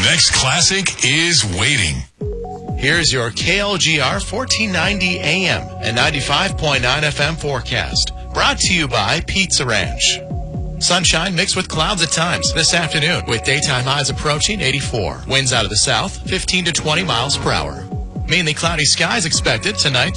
next classic is waiting. Here's your KLGR 1490 AM and 95.9 FM forecast. Brought to you by Pizza Ranch. Sunshine mixed with clouds at times this afternoon, with daytime highs approaching 84. Winds out of the south, 15 to 20 miles per hour. Mainly cloudy skies expected tonight.